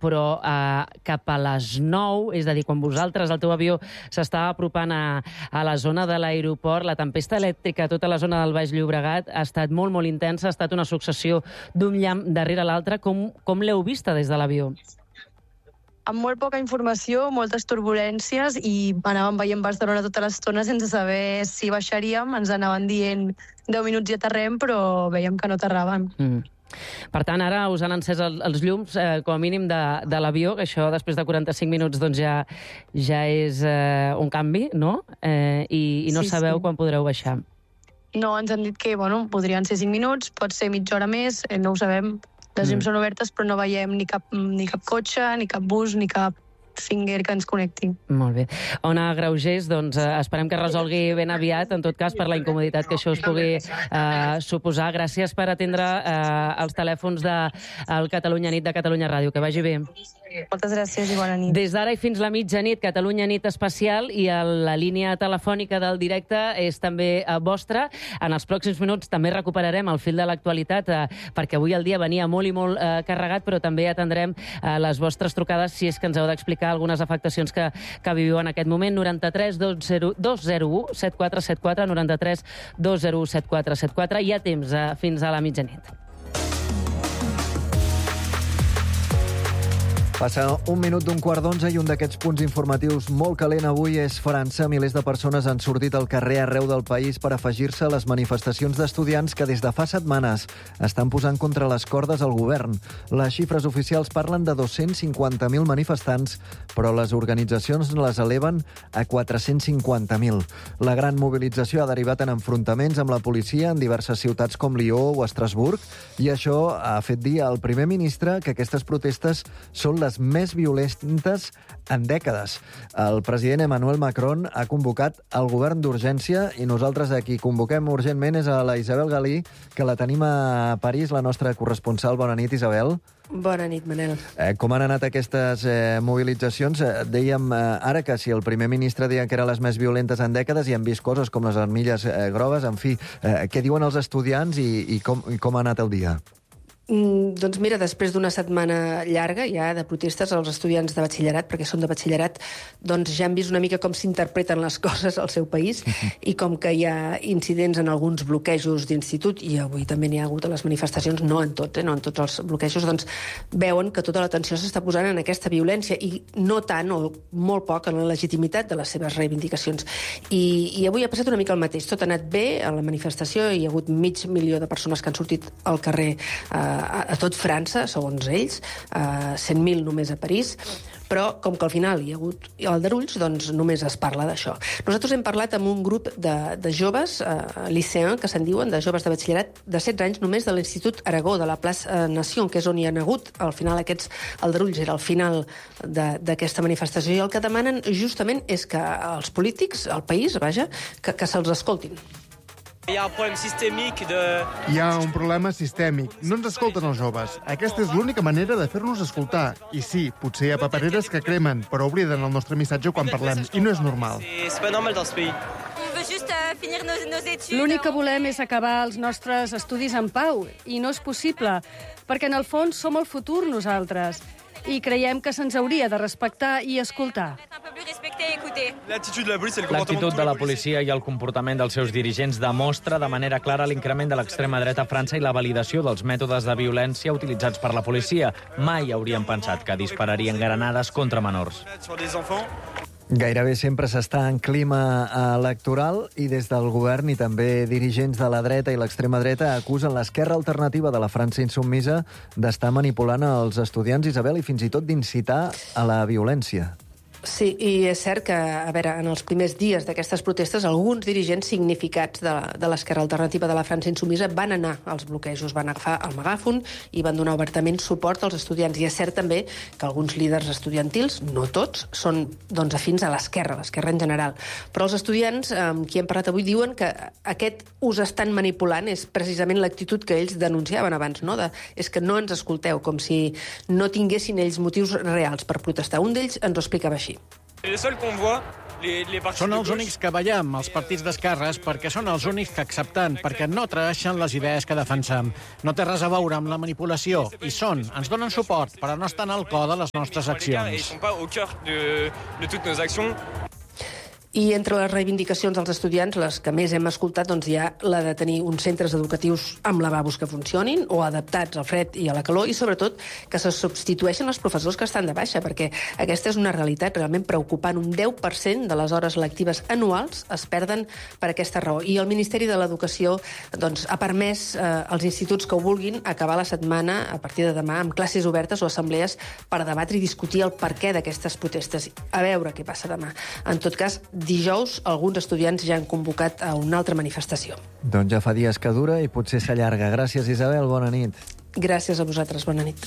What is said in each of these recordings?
però cap a les 9, és a dir, quan vosaltres, el teu avió, s'estava apropant a la zona de l'aeroport, la tempesta elèctrica a tota la zona del Baix Llobregat ha estat molt, molt intensa, ha estat una successió d'un llamp darrere l'altre. Com l'heu vista des de l'avió? Amb molt poca informació, moltes turbulències, i anàvem veient Barcelona tota l'estona sense saber si baixaríem. Ens anaven dient 10 minuts i aterrem, però veiem que no aterraven. Per tant, ara us han encès els llums, com a mínim, de l'avió, que això després de 45 minuts doncs, ja és un canvi, no? I no sabeu quan podreu baixar. No, ens han dit que podrien ser 5 minuts, pot ser mitja hora més, no ho sabem. Les llums són obertes, però no veiem ni cap cotxe, ni cap bus, ni cap finger que ens connecti. Molt bé. Ona Graugés, doncs esperem que resolgui ben aviat, en tot cas, per la incomoditat que això us pugui suposar. Gràcies per atendre els telèfons del Catalunya Nit de Catalunya Ràdio. Que vagi bé. Moltes gràcies i bona nit. Des d'ara i fins la mitjanit, Catalunya Nit Especial, i la línia telefònica del directe és també vostra. En els pròxims minuts també recuperarem el fil de l'actualitat, perquè avui el dia venia molt i molt carregat, però també atendrem les vostres trucades si és que ens heu d'explicar algunes afectacions que viviu en aquest moment. 93 201 7474, 93 201 7474. Hi ha temps fins a la mitjanit. Passa 1 minut d'un quart d'11 i un d'aquests punts informatius molt calent avui és França. Milers de persones han sortit al carrer arreu del país per afegir-se a les manifestacions d'estudiants que des de fa setmanes estan posant contra les cordes al govern. Les xifres oficials parlen de 250.000 manifestants, però les organitzacions les eleven a 450.000. La gran mobilització ha derivat en enfrontaments amb la policia en diverses ciutats com Lió o Estrasburg, i això ha fet dir al primer ministre que aquestes protestes són les més violentes en dècades. El president Emmanuel Macron ha convocat el govern d'urgència i nosaltres a qui convoquem urgentment és a la Isabel Galí, que la tenim a París, la nostra corresponsal. Bona nit, Isabel. Bona nit, Manel. Com han anat aquestes mobilitzacions? Dèiem ara que si el primer ministre deia que eren les més violentes en dècades i hem vist coses com les armilles grogues. En fi, què diuen els estudiants i com ha anat el dia? Doncs mira, després d'una setmana llarga ja de protestes, els estudiants de batxillerat, perquè són de batxillerat, doncs ja han vist una mica com s'interpreten les coses al seu país i com que hi ha incidents en alguns bloquejos d'institut, i avui també n'hi ha hagut a les manifestacions, no en tots els bloquejos, doncs veuen que tota l'atenció s'està posant en aquesta violència i no tant o molt poc en la legitimitat de les seves reivindicacions. I avui ha passat una mica el mateix. Tot ha anat bé a la manifestació, hi ha hagut 500.000 de persones que han sortit al carrer a tot França, segons ells, 100.000 només a París, però com que al final hi ha hagut aldarulls, doncs només es parla d'això. Nosaltres hem parlat amb un grup de joves, lycéens, que se'n diuen, de joves de batxillerat de 16 anys, només de l'Institut Aragó, de la plaça Nació, que és on hi ha hagut, al final, aquests aldarulls, era el final d'aquesta manifestació, i el que demanen justament és que els polítics, el país, vaja, que se'ls escoltin. Hi ha un problema sistèmic Hi ha un problema sistèmic. No ens escolten els joves. Aquesta és l'única manera de fer-nos escoltar. I sí, potser hi ha papereres que cremen, però obliden el nostre missatge quan parlem, i no és normal. C'est pas normal dans ce pays. L'únic que volem és acabar els nostres estudis en pau, i no és possible, perquè en el fons som el futur nosaltres, i creiem que se'ns hauria de respectar i escoltar. L'actitud de la policia i el comportament dels seus dirigents demostra de manera clara l'increment de l'extrema dreta a França i la validació dels mètodes de violència utilitzats per la policia. Mai hauríem pensat que dispararien granades contra menors. Gairebé sempre s'està en clima electoral i des del govern i també dirigents de la dreta i l'extrema dreta acusen l'esquerra alternativa de la França insubmisa d'estar manipulant els estudiants, Isabel, i fins i tot d'incitar a la violència. Sí, i és cert que, a veure, en els primers dies d'aquestes protestes, alguns dirigents significats de l'esquerra alternativa de la França insubmisa van anar als bloquejos, van agafar el megàfon i van donar obertament suport als estudiants. I és cert també que alguns líders estudiantils, no tots, són doncs, afins a l'esquerra en general. Però els estudiants amb qui hem parlat avui diuen que aquest us estan manipulant és precisament l'actitud que ells denunciaven abans, no? És que no ens escolteu, com si no tinguessin ells motius reals per protestar. Un d'ells ens ho explicava així. Le seul qu'on voit, Són els únics que veiem els partits d'esquerres perquè són els únics que accepten, perquè no traeixen les idees que defensem. No té res a veure amb la manipulació. Hi són, ens donen suport, però no estan al cor de les nostres accions. I entre les reivindicacions dels estudiants, les que més hem escoltat, doncs hi ha la de tenir uns centres educatius amb lavabos que funcionin o adaptats al fred i a la calor, i sobretot que se substitueixen els professors que estan de baixa, perquè aquesta és una realitat realment preocupant. Un 10% de les hores lectives anuals es perden per aquesta raó. I el Ministeri de l'Educació doncs, ha permès als instituts que ho vulguin acabar la setmana a partir de demà amb classes obertes o assemblees per debatre i discutir el perquè d'aquestes protestes. A veure què passa demà. En tot cas, dijous, alguns estudiants ja han convocat a una altra manifestació. Doncs ja fa dies que dura i potser s'allarga. Gràcies, Isabel. Bona nit. Gràcies a vosaltres. Bona nit.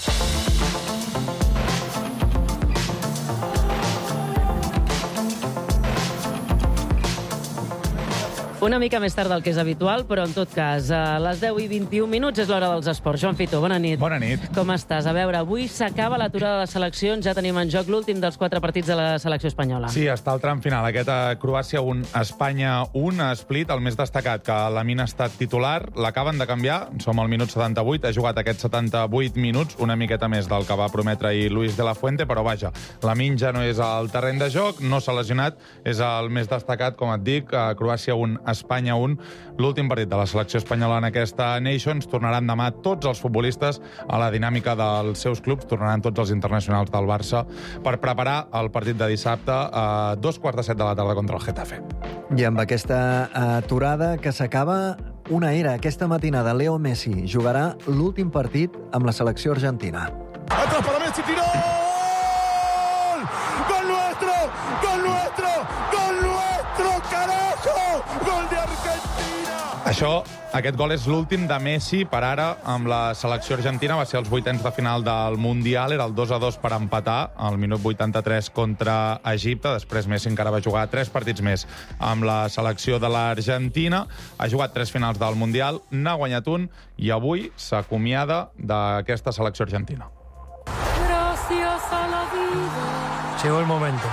Una mica més tard del que és habitual, però en tot cas, a les 10 i 21 minuts és l'hora dels esports. Joan Fito, bona nit. Bona nit. Com estàs? A veure, avui s'acaba l'aturada de les seleccions, ja tenim en joc l'últim dels 4 partits de la selecció espanyola. Sí, està el tram final. Aquest a Croàcia 1, Espanya 1, a Split, el més destacat, que Lamine ha estat titular, l'acaben de canviar, som al minut 78, ha jugat aquests 78 minuts, una miqueta més del que va prometre ahir Luis de la Fuente, però vaja, Lamine ja no és al terreny de joc, no s'ha lesionat, és el més destacat, com et dic, a Croàcia 1, Espanya 1, l'últim partit de la selecció espanyola en aquesta Nations. Tornaran demà tots els futbolistes a la dinàmica dels seus clubs, tornaran tots els internacionals del Barça per preparar el partit de dissabte a 2:15 de la tarda contra el Getafe. I amb aquesta aturada que s'acaba una era. Aquesta matinada Leo Messi jugarà l'últim partit amb la selecció argentina. Atrás para Messi, tiró! ¡Gol nuestro! ¡Gol nuestro! ¡Gol nuestro, carajo! ¡Gol de Argentina! Aquest gol és l'últim de Messi per ara amb la selecció argentina. Va ser els 8ens de final del Mundial. Era el 2-2 per empatar al minut 83 contra Egipte. Després Messi encara va jugar 3 partits més amb la selecció de l'Argentina. Ha jugat 3 finals del Mundial, n'ha guanyat un i avui s'acomiada d'aquesta selecció argentina. Gracias a la vida. Llegó el momento.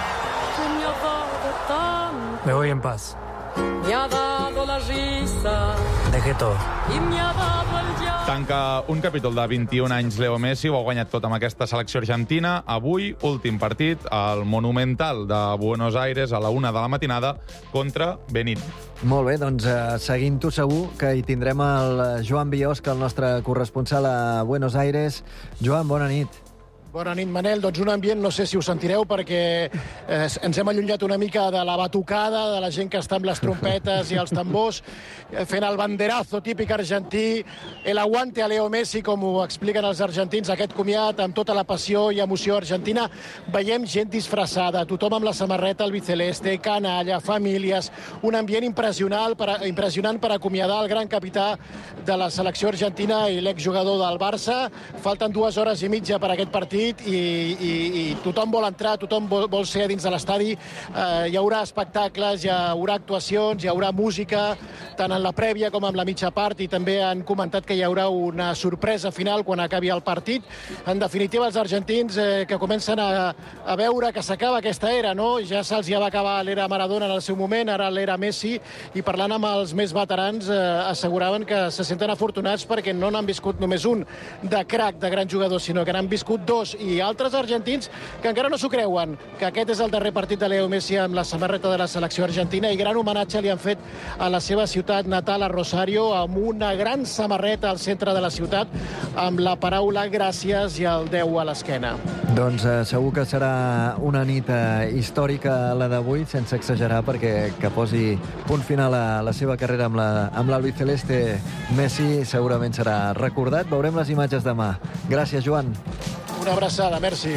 Me voy en paz. Me ha dado la risa. Dejé todo. Y me ha dado el llanto. Tanca un capítol de 21 anys Leo Messi, ho ha guanyat tot amb aquesta selecció argentina. Avui, últim partit, al Monumental de Buenos Aires a la 1 de la matinada contra Benín. Molt bé, doncs seguint-ho segur que hi tindrem el Joan Biosca, el nostre corresponsal a Buenos Aires. Joan, bona nit. Bona nit, Manel. Doncs un ambient, no sé si ho sentireu, perquè ens hem allunyat una mica de la batucada, de la gent que està amb les trompetes i els tambors, fent el banderazo típic argentí, el aguante a Leo Messi, com ho expliquen els argentins, aquest comiat amb tota la passió i emoció argentina. Veiem gent disfressada, tothom amb la samarreta albiceleste, canalla, famílies, un ambient impressionant per acomiadar el gran capità de la selecció argentina i l'exjugador del Barça. Falten 2 hores i mitja per aquest partit i tothom vol entrar, tothom vol ser dins de l'estadi. Hi haurà espectacles, hi haurà actuacions, hi haurà música, tant en la prèvia com en la mitja part, i també han comentat que hi haurà una sorpresa final quan acabi el partit. En definitiva, els argentins que comencen a veure que s'acaba aquesta era, no? Ja se'ls va acabar l'era Maradona en el seu moment, ara l'era Messi, i parlant amb els més veterans asseguraven que se senten afortunats perquè no n'han viscut només un de crac, de gran jugador, sinó que n'han viscut 2, i altres argentins que encara no s'ho creuen, que aquest és el darrer partit de Leo Messi amb la samarreta de la selecció argentina, i gran homenatge li han fet a la seva ciutat natal, a Rosario, amb una gran samarreta al centre de la ciutat, amb la paraula gràcies i el 10 a l'esquena. Doncs segur que serà una nit històrica la d'avui, sense exagerar, perquè que posi punt final a la seva carrera amb l'albiceleste Messi segurament serà recordat. Veurem les imatges demà. Gràcies, Joan. Una abraçada, merci.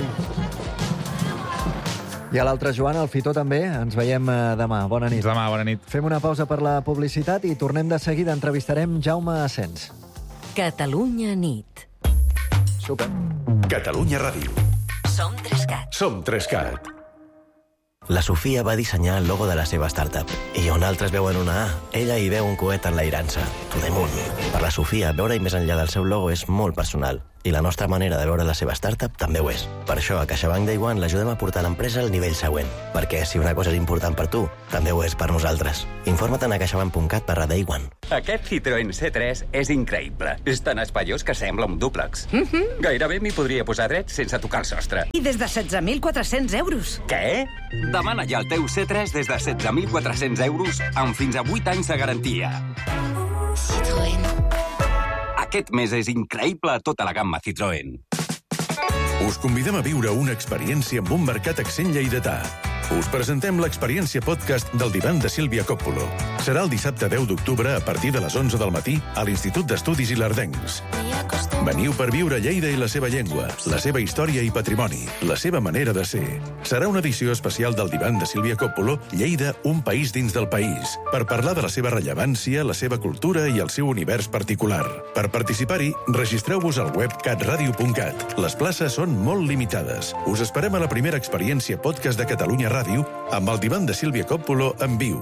I a l'altre Joan, el Fito també. Ens veiem demà. Bona nit. Demà, bona nit. Fem una pausa per la publicitat i tornem de seguida. Entrevistarem Jaume Asens. Catalunya nit. Super. Catalunya Ràdio. Som 3CAT. Som 3CAT. La Sofia va dissenyar el logo de la seva startup i on altres veuen una A, ella hi veu un coet enlairant-se, to the moon. Per la Sofia, veure-hi més enllà del seu logo és molt personal I la nostra manera de veure la seva startup també ho és. Per això, a CaixaBank Day One l'ajudem a portar l'empresa al nivell següent. Perquè si una cosa és important per tu, també ho és per nosaltres. Informa't a caixabank.cat/Day One. Aquest Citroën C3 és increïble. És tan espaiós que sembla un dúplex. Gairebé m'hi podria posar dret sense tocar el sostre. I des de 16.400 euros. Què? Demana ja el teu C3 des de 16.400 euros amb fins a 8 anys de garantia. Citroën. Aquest mes és increïble a tota la gamma Citroën. Us convidem a viure una experiència amb un mercat accent lleidatà. Us presentem l'experiència podcast del divan de Sílvia Coppolo. Serà el dissabte 10 d'octubre a partir de les 11 del matí a l'Institut d'Estudis Ilerdencs. Veniu per viure Lleida i la seva llengua, la seva història i patrimoni, la seva manera de ser. Serà una edició especial del divan de Sílvia Coppolo, Lleida, un país dins del país, per parlar de la seva rellevància, la seva cultura i el seu univers particular. Per participar-hi, registreu-vos al web catradio.cat. Les places són molt limitades. Us esperem a la primera experiència podcast de Catalunya Ràdio amb el divan de Sílvia Coppolo en viu.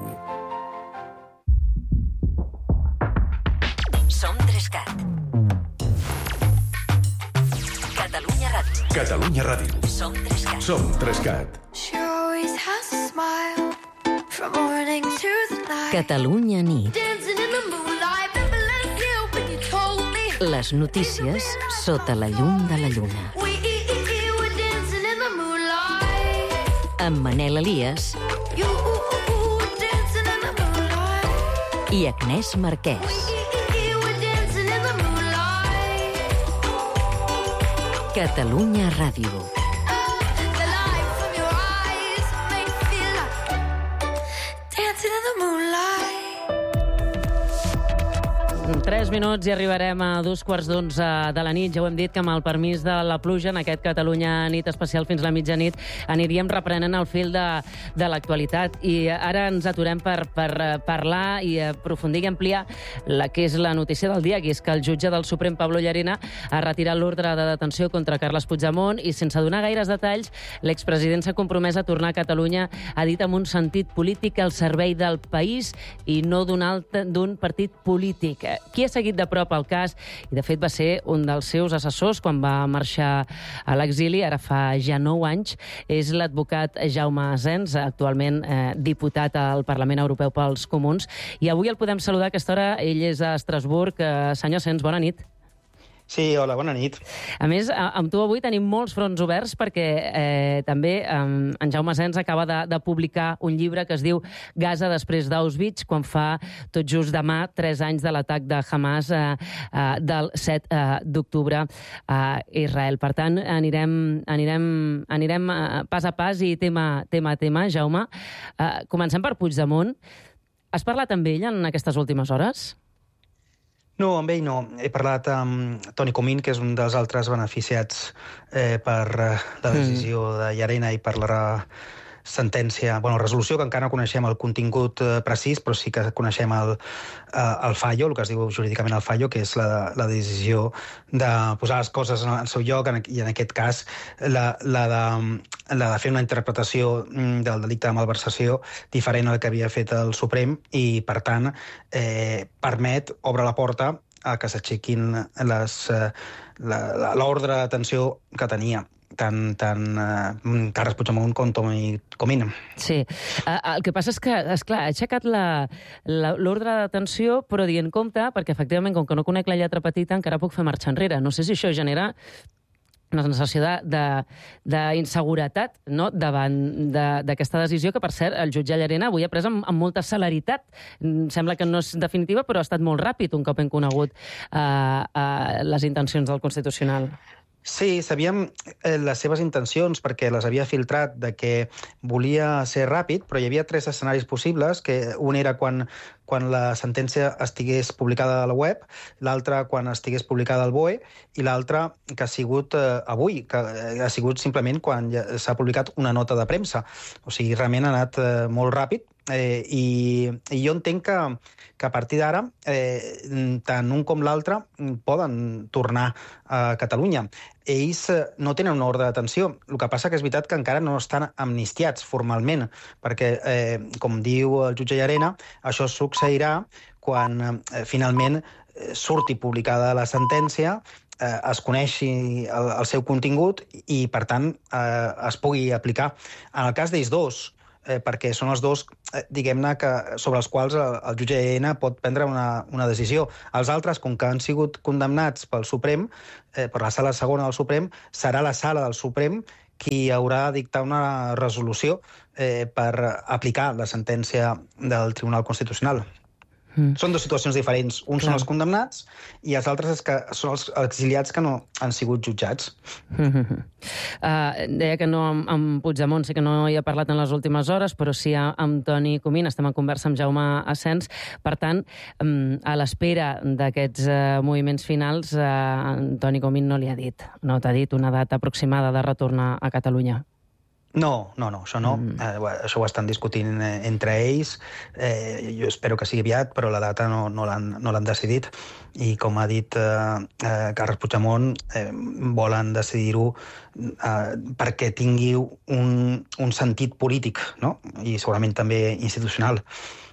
Som 3CAT. Catalunya Ràdio. Catalunya Ràdio. Som 3CAT. Som 3CAT. Catalunya nit. Les notícies sota la llum de la lluna. Amb Manel Elias i Agnès Marquès. Catalunya Ràdio. 3 minuts i arribarem a 2:15 de la nit. Ja ho hem dit, que amb el permís de la pluja, en aquest Catalunya nit especial fins la mitjanit, aniríem reprenent el fil de l'actualitat. I ara ens aturem per parlar i aprofundir i ampliar la que és la notícia del dia, que és que el jutge del Suprem, Pablo Llarena, ha retirat l'ordre de detenció contra Carles Puigdemont i, sense donar gaires detalls, l'expresident s'ha compromès a tornar a Catalunya, ha dit, amb un sentit polític al servei del país i no d'un partit polític. Qui ha seguit de prop el cas, i de fet va ser un dels seus assessors quan va marxar a l'exili, ara fa ja 9 anys, és l'advocat Jaume Asens, actualment diputat al Parlament Europeu pels Comuns. I avui el podem saludar a aquesta hora, ell és a Estrasburg. Senyor Asens, bona nit. Sí, hola, bona nit. A més, amb tu avui tenim molts fronts oberts perquè també en Jaume Asens acaba de publicar un llibre que es diu Gaza després d'Auschwitz, quan fa tot just demà 3 anys de l'atac de Hamas del 7 d'octubre a Israel. Per tant, anirem pas a pas i tema a tema. Jaume, comencem per Puigdemont. Has parlat amb ell en aquestes últimes hores? No, amb ell no. He parlat amb Toni Comín, que és un dels altres beneficiats per la decisió de Llarena i per la resolució, que encara no coneixem el contingut precís, però sí que coneixem el fallo, el que es diu jurídicament el fallo, que és la decisió de posar les coses en el seu lloc, i en aquest cas la de fer una interpretació del delicte de malversació diferent al que havia fet el Suprem i, per tant, obre la porta a que s'aixequin l'ordre de detenció que tenia tant Carles Puigdemont com Toni Comín. Sí. El que passa és que, esclar, ha aixecat l'ordre de detenció, però dient compte, perquè efectivament, com que no conec la lletra petita, encara puc fer marxa enrere. No sé si això genera una sensació d'inseguretat, no?, davant d'aquesta decisió, que, per cert, el jutge Llarena avui ha pres amb molta celeritat. Sembla que no és definitiva, però ha estat molt ràpid un cop hem conegut les intencions del Constitucional. Sí, sabíem les seves intencions perquè les havia filtrat, de que volia ser ràpid, però hi havia 3 escenaris possibles, que un era quan la sentència estigués publicada a la web, l'altre quan estigués publicada al BOE, i l'altre que ha sigut avui, que ha sigut simplement quan s'ha publicat una nota de premsa. O sigui, realment ha anat molt ràpid, i jo entenc que a partir d'ara tant un com l'altre poden tornar a Catalunya. Ells no tenen una ordre de detenció. El que passa que és veritat que encara no estan amnistiats formalment, perquè, com diu el jutge Llarena, això succeirà quan finalment surti publicada la sentència, es coneixi el seu contingut i, per tant, es pugui aplicar. En el cas d'ells dos, perquè són els dos, diguem-ne, sobre els quals el jutge EN pot prendre una decisió. Els altres, com que han sigut condemnats pel Suprem, per la sala segona del Suprem, serà la sala del Suprem qui haurà de dictar una resolució per aplicar la sentència del Tribunal Constitucional. Són dues situacions diferents. Uns són els condemnats i els altres són els exiliats que no han sigut jutjats. Deia que no amb Puigdemont, sí que no hi ha parlat en les últimes hores, però sí amb Toni Comín. Estem en conversa amb Jaume Asens. Per tant, a l'espera d'aquests moviments finals, Toni Comín no li ha dit, no t'ha dit una data aproximada de retorn a Catalunya. No, això no. Això ho estan discutint entre ells. Jo espero que sigui aviat, però la data no l'han decidit. I com ha dit Carles Puigdemont, volen decidir-ho perquè tingui un sentit polític, no? I segurament també institucional.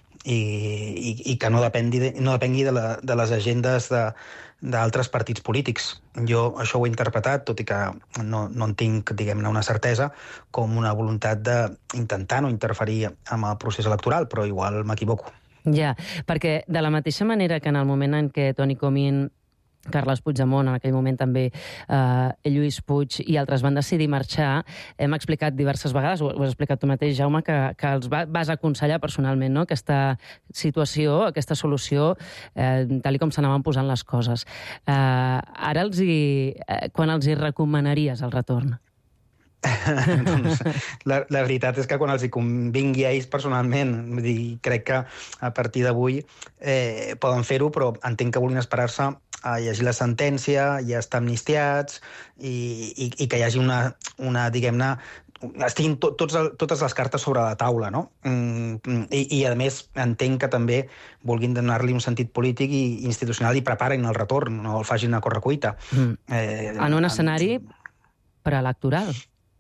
I que no depengui de les agendes d'altres partits polítics. Jo això ho he interpretat, tot i que no en tinc, diguem-ne, una certesa, com una voluntat d'intentar no interferir amb el procés electoral, però igual m'equivoco. Ja, perquè de la mateixa manera que en el moment en què Toni Comín, Carles Puigdemont, en aquell moment també Lluís Puig i altres van decidir marxar, hem explicat diverses vegades, ho has explicat tu mateix, Jaume, que els vas aconsellar personalment, no?, aquesta situació, aquesta solució, tal com s'anaven posant les coses. Ara, quan els hi recomanaries el retorn? Doncs, la veritat és que quan els hi convingui a ells personalment, crec que a partir d'avui poden fer-ho, però entenc que vulguin esperar-se a llegir la sentència, ja estar amnistiats i que hi hagi una diguem-ne, estiguin totes les cartes sobre la taula, no? I a més, entenc que també vulguin donar-li un sentit polític i institucional i preparin el retorn, no el facin a correcuita. En un escenari preelectoral.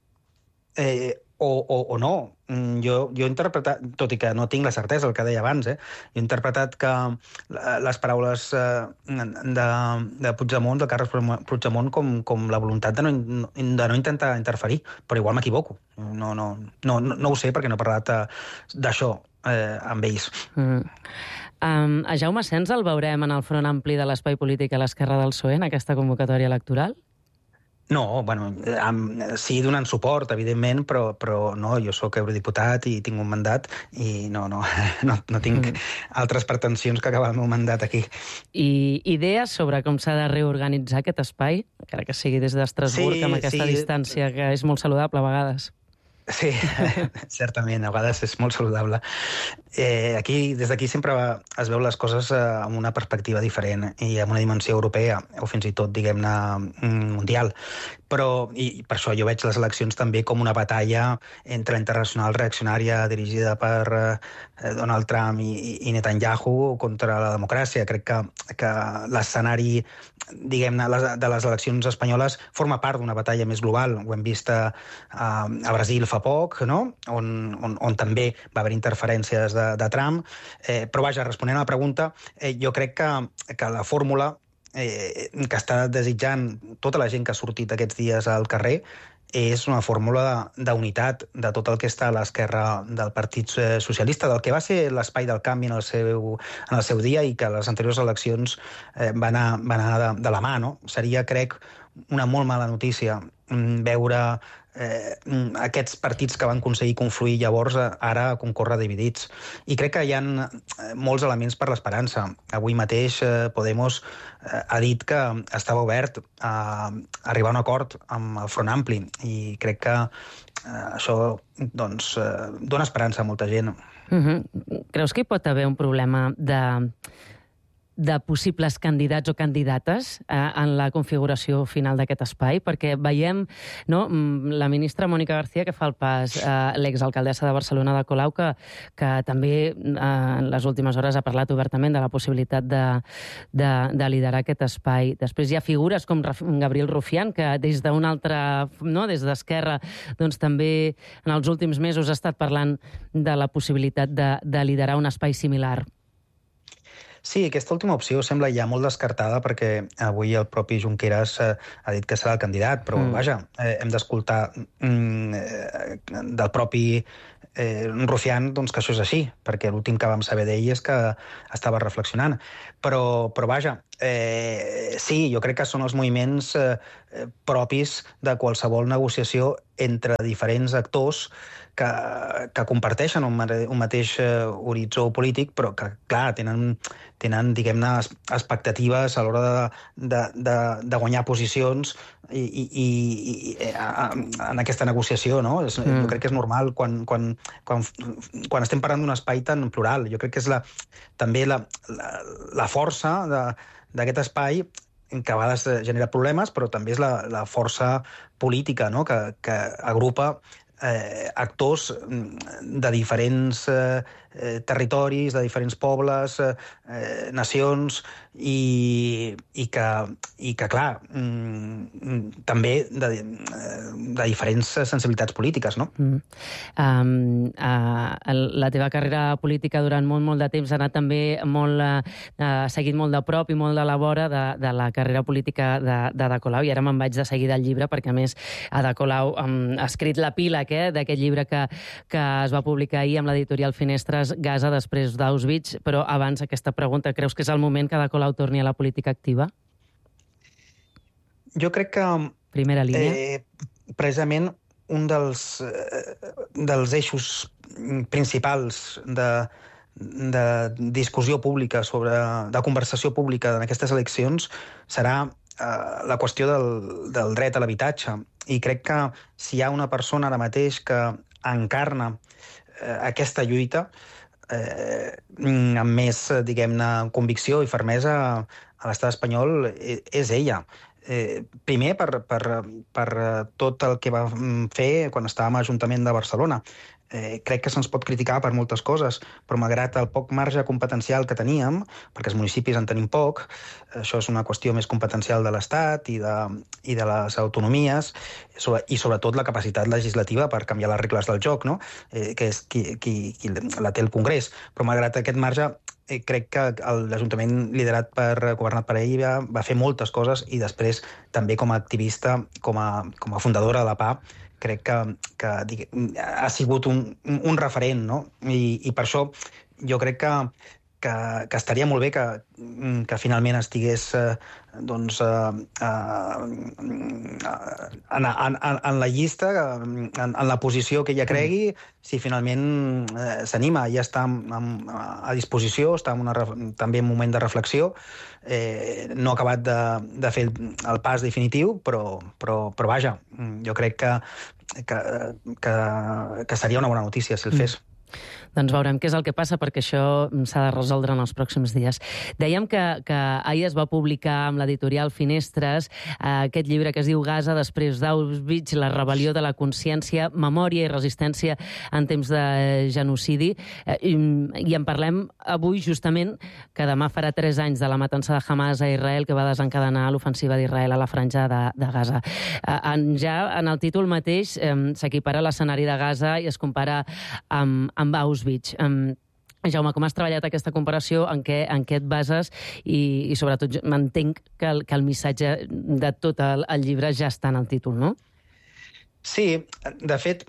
O no. Jo he interpretat, tot i que no tinc la certesa, el que deia abans, he interpretat que les paraules de Puigdemont, de Carles Puigdemont, com la voluntat de no intentar interferir, però igual m'equivoco. No ho sé perquè no he parlat d'això amb ells. A Jaume Asens el veurem en el front ampli de l'espai polític a l'esquerra del PSOE en aquesta convocatòria electoral? No, bueno, sí donant suport, evidentment, però no, jo sóc eurodiputat i tinc un mandat i no tinc altres pretensions que acabar el meu mandat aquí. I idees sobre com s'ha de reorganitzar aquest espai, encara que sigui des d'Estrasburg, amb aquesta distància que és molt saludable a vegades? Sí, certament, a vegades és molt saludable. Des d'aquí sempre es veu les coses amb una perspectiva diferent i amb una dimensió europea, o fins i tot, diguem-ne, mundial. Però, i per això jo veig les eleccions també com una batalla entre la internacional reaccionària dirigida per Donald Trump i Netanyahu contra la democràcia. Crec que l'escenari, diguem-ne, de les eleccions espanyoles forma part d'una batalla més global. Ho hem vist a Brasil fa poc, no?, on també va haver interferències de Trump. Però vaja, responent a la pregunta, jo crec que la fórmula que està desitjant tota la gent que ha sortit aquests dies al carrer és una fórmula d'unitat de tot el que està a l'esquerra del Partit Socialista, del que va ser l'espai del canvi en el seu dia i que les anteriors eleccions van anar de la mà, no? Seria, crec, una molt mala notícia veure aquests partits que van aconseguir confluir llavors ara concórrer dividits. I crec que hi ha molts elements per l'esperança. Avui mateix Podemos ha dit que estava obert a arribar a un acord amb el Front Ampli i crec que això doncs, dona esperança a molta gent. Creus que hi pot haver un problema de possibles candidats o candidates en la configuració final d'aquest espai? Perquè veiem, no, la ministra Mònica García, que fa el pas, l'exalcaldessa de Barcelona de Colau, que també en les últimes hores ha parlat obertament de la possibilitat de liderar aquest espai. Després hi ha figures com Gabriel Rufián, que des d'un altre, no, des d'Esquerra, doncs també en els últims mesos ha estat parlant de la possibilitat de liderar un espai similar. Sí, aquesta última opció sembla ja molt descartada perquè avui el propi Junqueras ha dit que serà el candidat, però vaja, hem d'escoltar del propi Rufián doncs, que això és així, perquè l'últim que vam saber d'ell és que estava reflexionant. Però vaja, sí, jo crec que són els moviments propis de qualsevol negociació entre diferents actors que comparteixen un mateix horitzó polític, però que, clar, tenen diguem-ne, expectatives a l'hora de guanyar posicions en aquesta negociació, no? Jo crec que és normal quan estem parlant d'un espai tan plural. Jo crec que és també la força d'aquest espai, que a vegades genera problemes, però també és la força política, no? Que agrupa actors de diferents territoris, de diferents pobles, nacions, i que clar, també de diferents sensibilitats polítiques, no? La teva carrera política durant molt de temps ha anat també seguit molt de prop i molt de la vora de la carrera política d'Ada Colau, i ara me'n vaig de seguida al llibre, perquè a més Ada Colau ha escrit l'epíleg d'aquest llibre que es va publicar ahir amb l'editorial Finestres, Gaza després d'Auschwitz. Però abans, aquesta pregunta, creus que és el moment que Ada Colau torni a la política activa? Jo crec que primera línia. Precisament un dels eixos principals de discussió pública, de conversació pública en aquestes eleccions serà la qüestió del dret a l'habitatge. I crec que si hi ha una persona ara mateix que encarna aquesta lluita amb més, diguem-ne, convicció i fermesa a l'estat espanyol, és ella. Primer, per tot el que va fer quan estàvem a l'Ajuntament de Barcelona. Crec que se'ns pot criticar per moltes coses, però malgrat el poc marge competencial que teníem, perquè els municipis en tenim poc, això és una qüestió més competencial de l'Estat i de les autonomies, i sobretot la capacitat legislativa per canviar les regles del joc, no? Que és qui la té el Congrés. Però malgrat aquest marge, crec que l'Ajuntament governat per ell va fer moltes coses, i després també com a activista, com a fundadora de la PA, crec que ha sigut un referent, no? I per això jo crec que estaria molt bé que finalment estigués doncs en la llista, en la posició que ella cregui. Si finalment s'anima, ja està a disposició, està també en un moment de reflexió. No ha acabat de fer el pas definitiu, però vaja, jo crec que seria una bona notícia si el fes. Doncs veurem què és el que passa, perquè això s'ha de resoldre en els pròxims dies. Dèiem que ahir es va publicar amb l'editorial Finestres aquest llibre que es diu Gaza després d'Auschwitz, la rebel·lió de la consciència, memòria i resistència en temps de genocidi. I en parlem avui justament que demà farà 3 anys de la matança de Hamas a Israel, que va desencadenar l'ofensiva d'Israel a la franja de Gaza. Ja en el títol mateix s'equipara l'escenari de Gaza i es compara amb Auschwitz. Jaume, com has treballat aquesta comparació? En què et bases? I sobretot m'entenc que el missatge de tot el llibre ja està en el títol, no? Sí, de fet,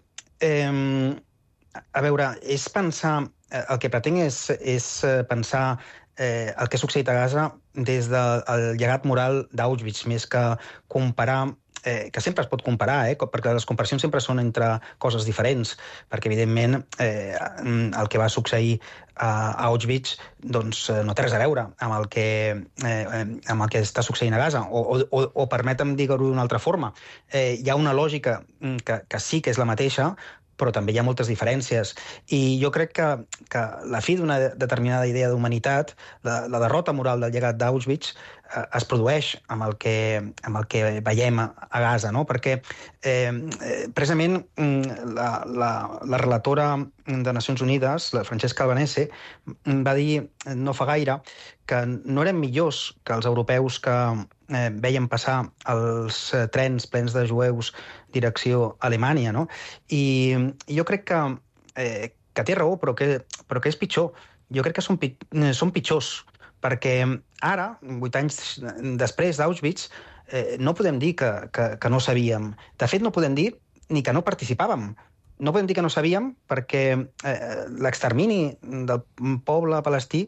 a veure, és pensar... El que pretenc és pensar el que ha succeït a Gaza des del llegat moral d'Auschwitz, més que comparar, que sempre es pot comparar, perquè les comparacions sempre són entre coses diferents, perquè evidentment el que va succeir a Auschwitz doncs, no té res a veure amb el que està succeint a Gaza, o permetem dir-ho d'una altra forma. Hi ha una lògica que sí que és la mateixa, però també hi ha moltes diferències. I jo crec que la fi d'una determinada idea d'humanitat, la derrota moral del llegat d'Auschwitz, es produeix amb el que veiem a Gaza, no? Perquè precisament la relatora de Nacions Unides, la Francesca Albanese, va dir no fa gaire que no eren millors que els europeus que veien passar els trens plens de jueus direcció a Alemanya, no? I jo crec que té raó, però que és pitjor. Jo crec que són pitjors, perquè ara, 8 anys després d'Auschwitz, no podem dir que no sabíem. De fet, no podem dir ni que no participàvem. No podem dir que no sabíem perquè l'extermini del poble palestí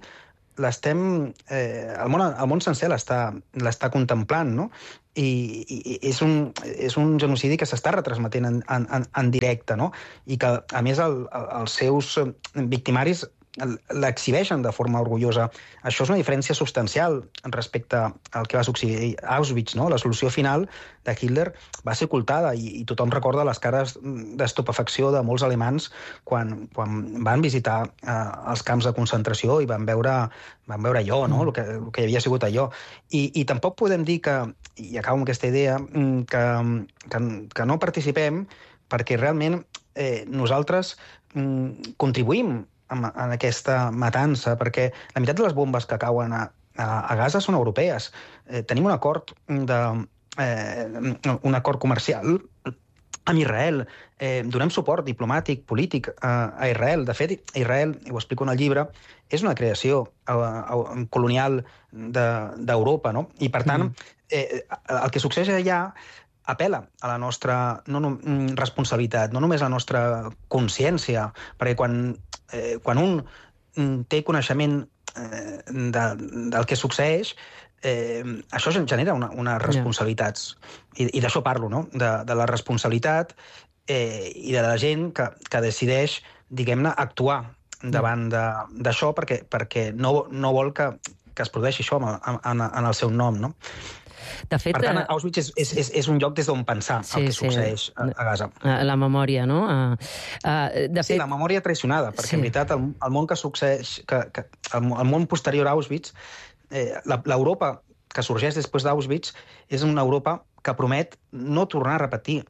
el món sencer l'està contemplant, no? I és un genocidi que s'està retransmetent en directe, no? I que, a més, els seus victimaris l'exhibeixen de forma orgullosa. Això és una diferència substancial respecte al que va succeir a Auschwitz, no? La solució final de Hitler va ser ocultada i tothom recorda les cares d'estupefacció de molts alemans quan van visitar els camps de concentració i van veure allò, no? El que havia sigut allò. I tampoc podem dir que, i acabo amb aquesta idea, que no participem perquè realment nosaltres contribuïm en aquesta matança, perquè la meitat de les bombes que cauen a Gaza són europees. Tenim un acord comercial amb Israel. Donem suport diplomàtic, polític a Israel. De fet, Israel, i ho explico en el llibre, és una creació colonial d'Europa, no? I, per tant, el que succeeix allà apel·la a la nostra responsabilitat, no només a la nostra consciència, perquè quan un té coneixement del que succeeix, això genera unes responsabilitats. I d'això parlo, no? De la responsabilitat i de la gent que decideix, diguem-ne, actuar davant d'això perquè no vol que es produeixi això en el seu nom, no? De fet, per tant, Auschwitz és un lloc des d'on pensar el que succeeix a Gaza. La memòria, no? Sí, la memòria traicionada, perquè en veritat el món que succeeix, el món posterior a Auschwitz, l'Europa que sorgeix després d'Auschwitz és una Europa que promet no tornar a repetir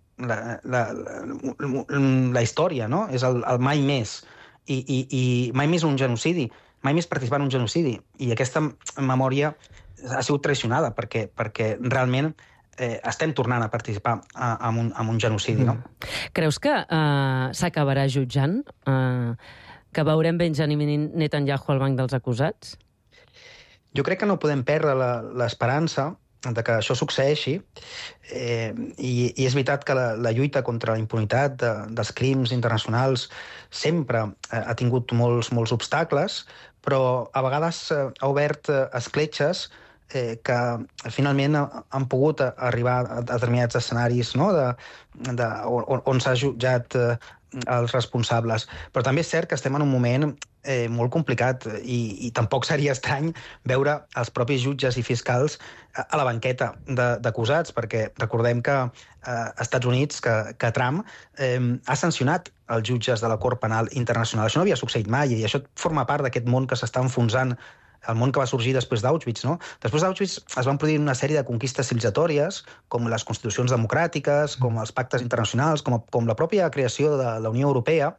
la història, no? És el mai més. I mai més un genocidi, mai més participar en un genocidi. I aquesta memòria ha sigut traicionada perquè realment estem tornant a participar en un genocidi, no? Creus que s'acabarà jutjant? Que veurem Benjamin Netanyahu al banc dels acusats? Jo crec que no podem perdre l'esperança de que això succeeixi, i és veritat que la lluita contra la impunitat dels crims internacionals sempre ha tingut molts obstacles, però a vegades ha obert escletxes que finalment han pogut arribar a determinats escenaris, no? On s'ha jutjat els responsables. Però també és cert que estem en un moment molt complicat i tampoc seria estrany veure els propis jutges i fiscals a la banqueta d'acusats, perquè recordem que als Estats Units, que Trump ha sancionat els jutges de la Cort Penal Internacional. Això no havia succeït mai i això forma part d'aquest món que s'està enfonsant, el món que va sorgir després d'Auschwitz, no? Després d'Auschwitz es van produir una sèrie de conquistes civilitzatòries, com les constitucions democràtiques, com els pactes internacionals, com la pròpia creació de la Unió Europea,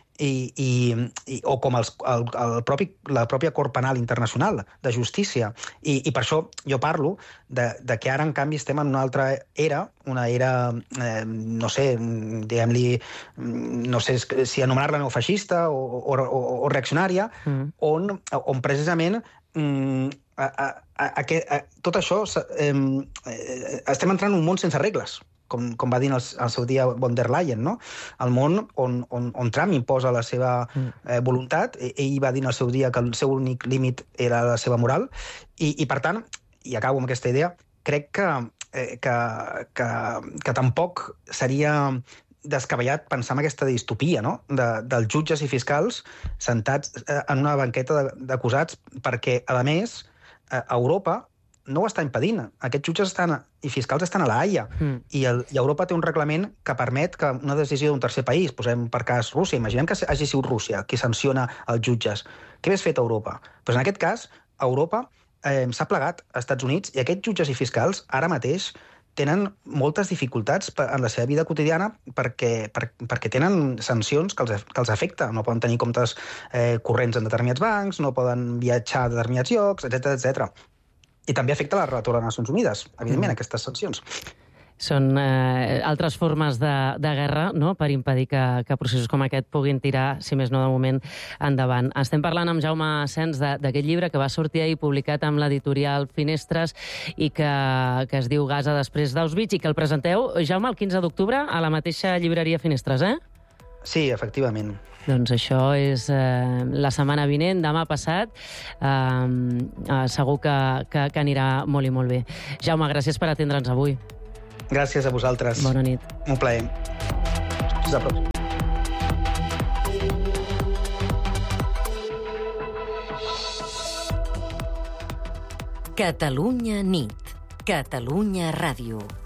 o com la pròpia Cort Penal Internacional de Justícia. I per això jo parlo de que ara, en canvi, estem en una altra era, una era, no sé, diguem-li, no sé si anomenar-la neofeixista o reaccionària, on precisament tot això estem entrant en un món sense regles, com va dir al seu dia von der Leyen, no? El món on Trump imposa la seva voluntat, ell va dir al seu dia que el seu únic límit era la seva moral, i per tant, i acabo amb aquesta idea, crec que tampoc seria descabellat pensar en aquesta distopia, no? Dels jutges i fiscals sentats en una banqueta d'acusats, perquè, a més, Europa no ho està impedint. Aquests jutges i fiscals estan a la Haia, i Europa té un reglament que permet que una decisió d'un tercer país, posem per cas Rússia, imaginem que hagi sigut Rússia qui sanciona els jutges. Què hagués fet Europa? Doncs en aquest cas, Europa s'ha plegat als Estats Units i aquests jutges i fiscals ara mateix tenen moltes dificultats en la seva vida quotidiana perquè tenen sancions que els afecten. No poden tenir comptes corrents en determinats bancs, no poden viatjar a determinats llocs, etc. I també afecta la relatora de les Nacions Unides, evidentment, aquestes sancions. Són altres formes de guerra, no?, per impedir que processos com aquest puguin tirar, si més no de moment, endavant. Estem parlant amb Jaume Sens d'aquest llibre que va sortir ahir publicat amb l'editorial Finestres i que es diu Gaza després d'Auschwitz i que el presenteu, Jaume, el 15 d'octubre a la mateixa llibreria Finestres, Sí, efectivament. Doncs això és la setmana vinent, demà passat. Segur que anirà molt i molt bé. Jaume, gràcies per atendre'ns avui. Gràcies a vosaltres. Bona nit. Un plaer. Fins la pròxima. Catalunya nit. Catalunya Ràdio.